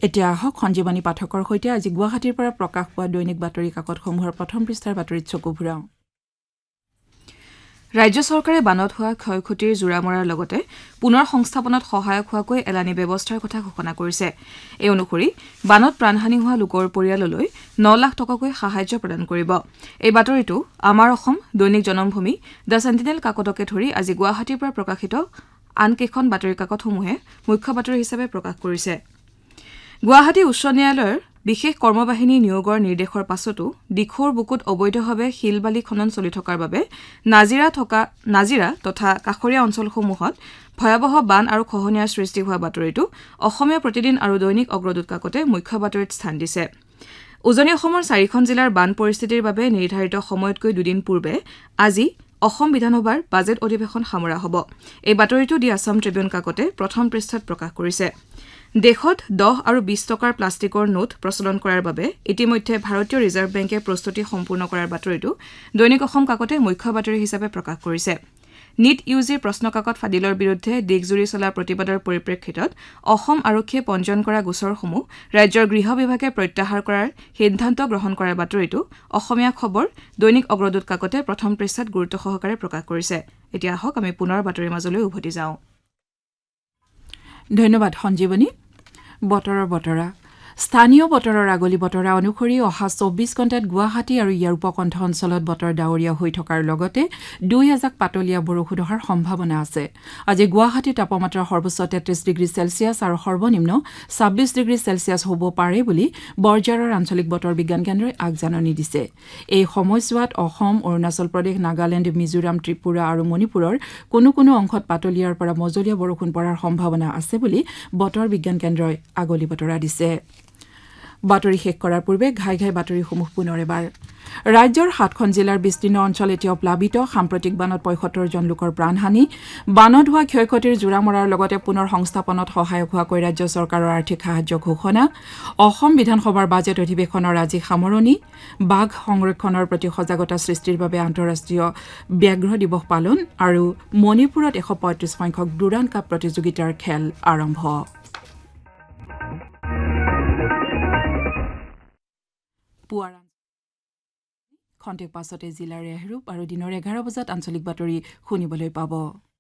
এতিয়া আহক সঞ্জীৱনী পাঠকৰ সৈতে আজি গুৱাহাটীৰ পৰা প্ৰকাশ পোৱা দৈনিক বাতৰি কাকতসমূহৰ প্ৰথম পৃষ্ঠাৰ বাতৰিত চকু ফুৰাওঁ। ৰাজ্য চৰকাৰে বানত হোৱা ক্ষয় ক্ষতিৰ জোৰা মৰাৰ লগতে পুনৰ সংস্থাপনত সহায়ক হোৱাকৈ এলানি ব্যৱস্থাৰ কথা ঘোষণা কৰিছে। এই অনুসৰি বানত প্ৰাণহানি হোৱা লোকৰ পৰিয়াললৈ ৯ লাখ টকাকৈ সাহায্য প্ৰদান কৰিব। এই বাতৰিটো আমাৰ অসম, দৈনিক জনমভূমি, দ্য চেণ্টিনেল কাকতকে ধৰি আজি গুৱাহাটীৰ পৰা প্ৰকাশিত আন কেইখন বাতৰি কাকতসমূহে মুখ্য বাতৰি হিচাপে প্ৰকাশ কৰিছে। গুৱাহাটী উচ্চ ন্যায়ালয়ৰ বিশেষ কৰ্মবাহিনী নিয়োগৰ নিৰ্দেশৰ পাছতো দিখৌৰ বুকুত অবৈধভাৱে শিল বালি খনন চলি থকাৰ বাবে নাজিৰা তথা কাষৰীয়া অঞ্চলসমূহত ভয়াৱহ বান আৰু খহনীয়াৰ সৃষ্টি হোৱা বাতৰিটো অসমীয়া প্ৰতিদিন আৰু দৈনিক অগ্ৰদূত কাকতে মুখ্য বাতৰিত স্থান দিছে। উজনি অসমৰ 4খন জিলাৰ বান পৰিস্থিতিৰ বাবে নিৰ্ধাৰিত সময়তকৈ দুদিন পূৰ্বে আজি অসম বিধানসভাৰ বাজেট অধিৱেশন সামৰা হ'ব। এই বাতৰিটো দি আছাম ট্ৰিবিউন কাকতে প্ৰথম পৃষ্ঠাত প্ৰকাশ কৰিছে। দেশত 10 আৰু 20 টকাৰ প্লাষ্টিকৰ নোট প্ৰচলন কৰাৰ বাবে ইতিমধ্যে ভাৰতীয় ৰিজাৰ্ভ বেংকে প্ৰস্তুতি সম্পূৰ্ণ কৰাৰ বাতৰিটো দৈনিক অসম কাকতে মুখ্য বাতৰি হিচাপে প্ৰকাশ কৰিছে। নিট ইউজিৰ প্ৰশ্নকাকত ফাদিলৰ বিৰুদ্ধে দেশজুৰি চলা প্ৰতিবাদৰ পৰিপ্ৰেক্ষিতত অসম আৰক্ষীয়ে পঞ্জীয়ন কৰা গোচৰসমূহ ৰাজ্যৰ গৃহ বিভাগে প্ৰত্যাহাৰ কৰাৰ সিদ্ধান্ত গ্ৰহণ কৰাৰ বাতৰিটো অসমীয়া খবৰ দৈনিক অগ্ৰদূত কাকতে প্ৰথম পৃষ্ঠাত গুৰুত্ব সহকাৰে প্ৰকাশ কৰিছে। এতিয়া আহক আমি পুনৰ বাতৰিৰ মাজলৈ উভতি যাওঁ। ধন্যবাদ সঞ্জীৱনী। বতৰৰ বতৰা স্থানীয় বতৰৰ আগলি বতৰা অনুসৰি অহা 24 ঘণ্টাত গুৱাহাটী আৰু ইয়াৰ উপকণ্ঠ অঞ্চলত বতৰ ডাৱৰীয়া হৈ থকাৰ লগতে 2 এজাক পাতলীয়া বৰষুণ হোৱাৰ সম্ভাৱনা আছে। আজি গুৱাহাটীৰ তাপমাত্ৰা সৰ্বোচ্চ 33 ডিগ্ৰী চেলছিয়াছ আৰু সৰ্বনিম্ন 26 ডিগ্ৰী চেলছিয়াছ হ'ব পাৰে বুলি বৰঝাৰৰ আঞ্চলিক বতৰ বিজ্ঞান কেন্দ্ৰই আগজাননী দিছে। এই সময়ছোৱাত অসম, অৰুণাচল প্ৰদেশ, নাগালেণ্ড, মিজোৰাম, ত্ৰিপুৰা আৰু মণিপুৰৰ কোনো কোনো অংশত পাতলীয়াৰ পৰা মজলীয়া বৰষুণ পৰাৰ সম্ভাৱনা আছে বুলি বতৰ বিজ্ঞান কেন্দ্ৰই আগলি বতৰা দিছে। বাতৰি শেষ কৰাৰ পূৰ্বে ঘাই ঘাই বাতৰিসমূহ পুনৰ এবাৰ। ৰাজ্যৰ 7খন জিলাৰ বিস্তীৰ্ণ অঞ্চল এতিয়াও প্লাবিত। সাম্প্ৰতিক বানত ৭৫ জন লোকৰ প্ৰাণহানি। বানত হোৱা ক্ষয় ক্ষতিৰ জোৰা মৰাৰ লগতে পুনৰ সংস্থাপনত সহায়ক হোৱাকৈ ৰাজ্য চৰকাৰৰ আৰ্থিক সাহায্য ঘোষণা। অসম বিধানসভাৰ বাজেট অধিৱেশনৰ আজি সামৰণি। বাঘ সংৰক্ষণৰ প্ৰতি সজাগতা সৃষ্টিৰ বাবে আন্তঃৰাষ্ট্ৰীয় ব্যাঘ্ৰ দিৱস পালন আৰু মণিপুৰত 135 সংখ্যক ডুৰাণ্ড কাপ প্ৰতিযোগিতাৰ খেল আৰম্ভ। খন্তেক পাছতে জিলাৰ এহৰূপ আৰু দিনৰ 11 বজাত আঞ্চলিক বাতৰি শুনিবলৈ পাব।